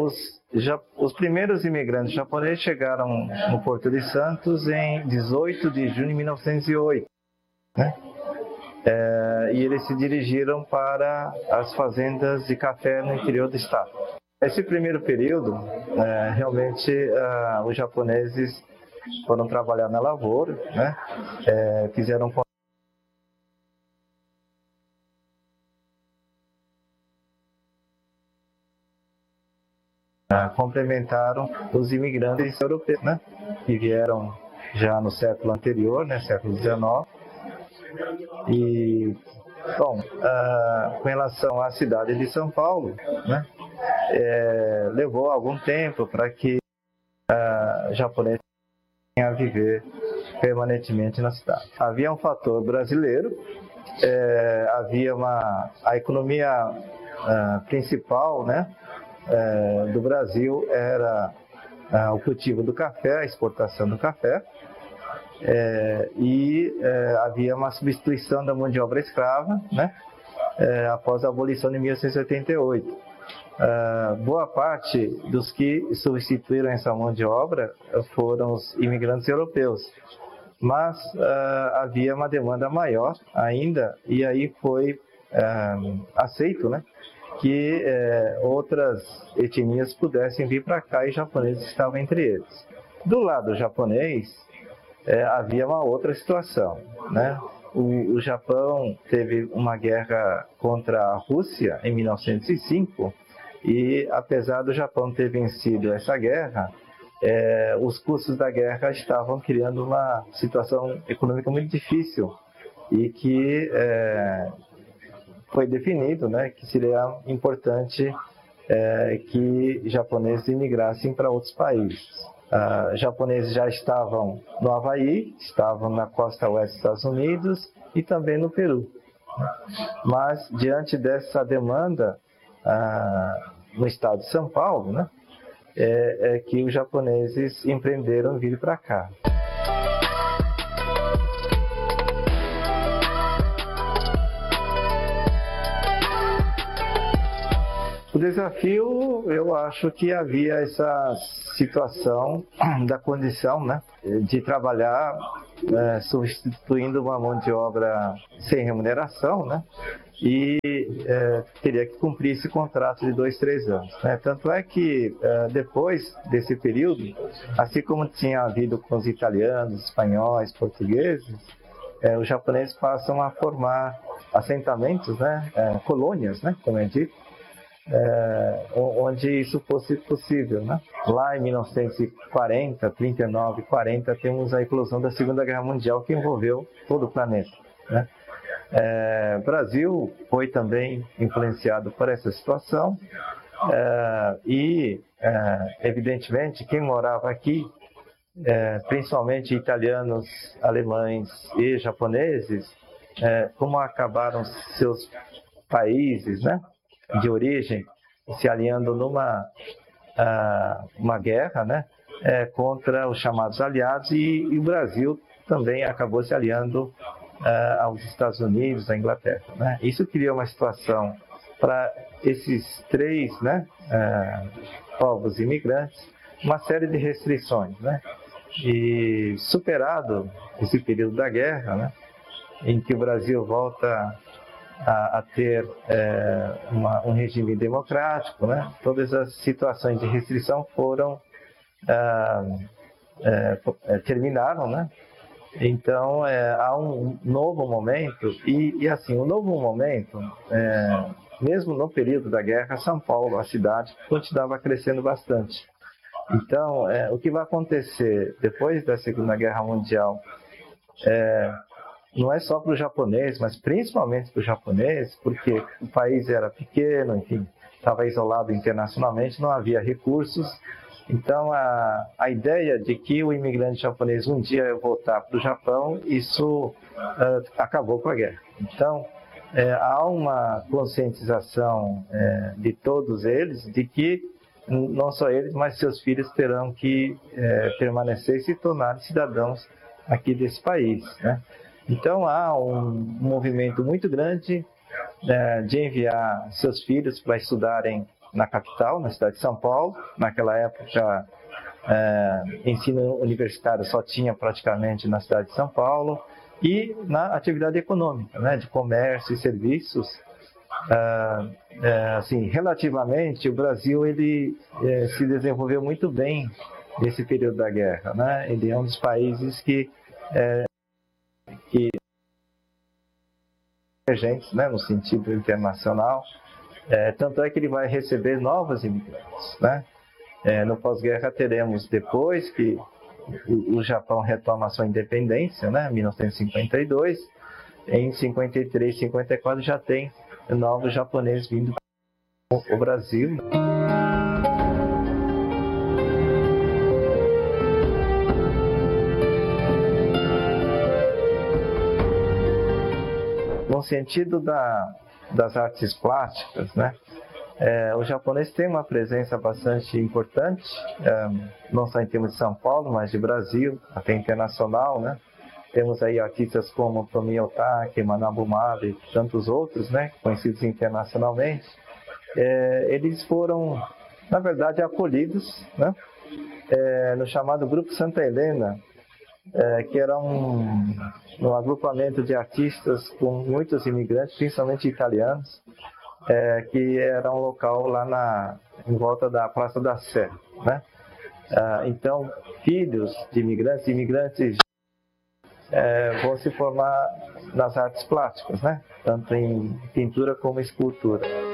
os primeiros imigrantes japoneses chegaram no Porto de Santos em 18 de junho de 1908, né? E eles se dirigiram para as fazendas de café no interior do estado. Esse primeiro período, realmente, os japoneses foram trabalhar na lavoura, né? Fizeram complementaram os imigrantes europeus, né? Que vieram já no século anterior, né? Século XIX. E, bom, com relação à cidade de São Paulo, né? Levou algum tempo para que japoneses venham a viver permanentemente na cidade. Havia um fator brasileiro, havia a economia principal, né, do Brasil era o cultivo do café, a exportação do café, e havia uma substituição da mão de obra escrava, né, após a abolição de 1888. Boa parte dos que substituíram essa mão de obra foram os imigrantes europeus, mas havia uma demanda maior ainda, e aí foi aceito, né, que outras etnias pudessem vir para cá, e japoneses estavam entre eles. Do lado japonês, havia uma outra situação, né? O Japão teve uma guerra contra a Rússia em 1905, e apesar do Japão ter vencido essa guerra, os custos da guerra estavam criando uma situação econômica muito difícil, e que foi definido, né, que seria importante que japoneses imigrassem para outros países. Japoneses já estavam no Havaí, estavam na costa oeste dos Estados Unidos e também no Peru. Mas, diante dessa demanda no estado de São Paulo, né, que os japoneses empreenderam vir para cá. O desafio, eu acho que havia essa situação da condição, né, de trabalhar substituindo uma mão de obra sem remuneração, né, e teria que cumprir esse contrato de 2, 3 anos. Né? Tanto é que depois desse período, assim como tinha havido com os italianos, espanhóis, portugueses, os japoneses passam a formar assentamentos, né, colônias, né, como é dito, onde isso fosse possível, né? Lá em 1940, 39, 40, temos a eclosão da Segunda Guerra Mundial, que envolveu todo o planeta, né? O Brasil foi também influenciado por essa situação, e evidentemente quem morava aqui, principalmente italianos, alemães e japoneses, como acabaram seus países, né, de origem se alinhando numa uma guerra, né, contra os chamados aliados, e o Brasil também acabou se aliando aos Estados Unidos, à Inglaterra, né? Isso cria uma situação para esses 3, né, povos imigrantes, uma série de restrições, né? E superado esse período da guerra, né, em que o Brasil volta a ter um regime democrático, né? Todas as situações de restrição terminaram, né? Então há um novo momento, e assim, o novo momento, mesmo no período da guerra, São Paulo, a cidade, continuava crescendo bastante. Então, o que vai acontecer depois da Segunda Guerra Mundial não é só para o japonês, mas principalmente para o japonês, porque o país era pequeno, enfim, estava isolado internacionalmente, não havia recursos. Então, a ideia de que o imigrante japonês um dia ia voltar para o Japão, isso acabou com a guerra. Então, há uma conscientização de todos eles de que não só eles, mas seus filhos terão que permanecer e se tornar cidadãos aqui desse país, né? Então há um movimento muito grande de enviar seus filhos para estudarem na capital, na cidade de São Paulo. Naquela época, ensino universitário só tinha praticamente na cidade de São Paulo. E na atividade econômica, né, de comércio e serviços. Assim, relativamente, o Brasil ele se desenvolveu muito bem nesse período da guerra, né? Ele é um dos países que emergentes, né, no sentido internacional, tanto é que ele vai receber novos imigrantes, né? No pós-guerra teremos, depois que o Japão retoma a sua independência, né, em 1952, em 53, 54 já tem novos japoneses vindo ao Brasil. No sentido das artes plásticas, né? O japonês tem uma presença bastante importante, não só em termos de São Paulo, mas de Brasil, até internacional, né? Temos aí artistas como Tomie Otake, Manabu Mabe e tantos outros, né? Conhecidos internacionalmente. Eles foram, na verdade, acolhidos, né? No chamado Grupo Santa Helena, que era um agrupamento de artistas com muitos imigrantes, principalmente italianos, que era um local lá em volta da Praça da Sé, né? Então, filhos de imigrantes vão se formar nas artes plásticas, né? Tanto em pintura como escultura.